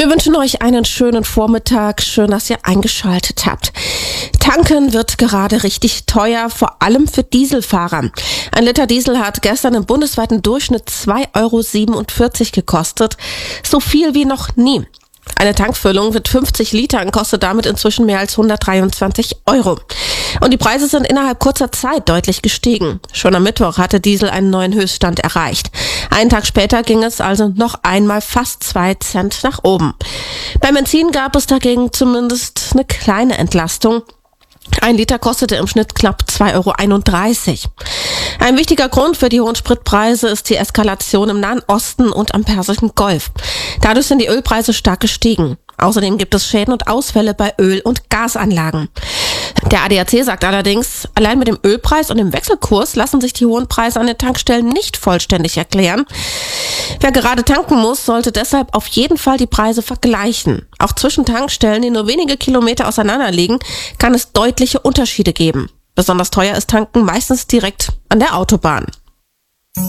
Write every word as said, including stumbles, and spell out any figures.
Wir wünschen euch einen schönen Vormittag. Schön, dass ihr eingeschaltet habt. Tanken wird gerade richtig teuer, vor allem für Dieselfahrer. Ein Liter Diesel hat gestern im bundesweiten Durchschnitt zwei Euro siebenundvierzig gekostet. So viel wie noch nie. Eine Tankfüllung mit fünfzig Litern kostet damit inzwischen mehr als hundertdreiundzwanzig Euro. Und die Preise sind innerhalb kurzer Zeit deutlich gestiegen. Schon am Mittwoch hatte Diesel einen neuen Höchststand erreicht. Einen Tag später ging es also noch einmal fast zwei Cent nach oben. Beim Benzin gab es dagegen zumindest eine kleine Entlastung. Ein Liter kostete im Schnitt knapp zwei Euro einunddreißig. Ein wichtiger Grund für die hohen Spritpreise ist die Eskalation im Nahen Osten und am Persischen Golf. Dadurch sind die Ölpreise stark gestiegen. Außerdem gibt es Schäden und Ausfälle bei Öl- und Gasanlagen. Der A D A C sagt allerdings, allein mit dem Ölpreis und dem Wechselkurs lassen sich die hohen Preise an den Tankstellen nicht vollständig erklären. Wer gerade tanken muss, sollte deshalb auf jeden Fall die Preise vergleichen. Auch zwischen Tankstellen, die nur wenige Kilometer auseinander liegen, kann es deutliche Unterschiede geben. Besonders teuer ist Tanken meistens direkt an der Autobahn.